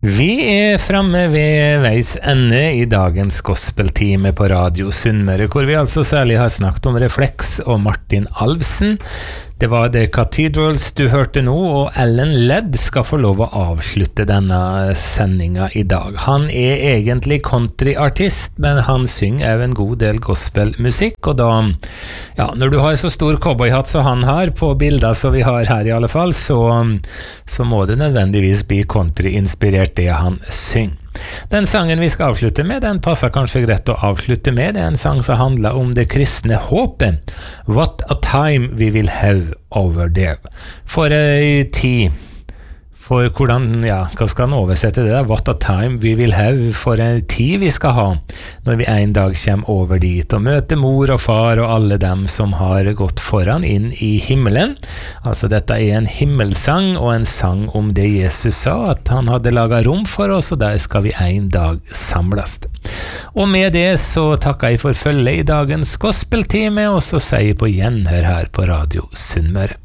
Vi fremme ved veis ende I dagens gospeltime på Radio Sunnmøre, hvor vi altså særlig har snakket om Reflex og Martin Alvsen. Det var The Cathedrals du hørte nå, og Ellen Ledd skal få lov å avslutte denne sendinga I dag. Han egentlig countryartist, men han synger også en god del gospelmusikk, og da, ja, når du har så stor cowboyhatt som han har, på bilder som vi har her I alle fall, så må det nødvendigvis bli country-inspirert det han synger. Den sangen vi skal avslutte med, den passer kanskje greit å avslutte med. Det en sang som handler om det kristne håpet. What a time we will have over there. For en tid, for hvordan, ja, hva skal han oversette det der? What a time we will have, for en tid vi skal ha, når vi en dag kommer over dit og møter mor og far og alle dem som har gått foran inn I himmelen. Altså dette en himmelsang og en sang om det Jesus sa, at han hadde laget rom for oss, og der skal vi en dag samles. Og med det så takker jeg for følge I dagens gospeltime, og så sier jeg på gjenhør her på Radio Sunnmøre.